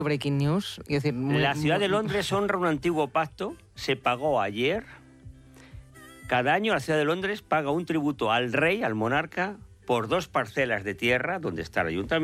breaking news. Es decir, La ciudad de Londres honra un antiguo pacto, se pagó ayer. Cada año la ciudad de Londres paga un tributo al rey, al monarca, por 2 parcelas de tierra donde está el ayuntamiento.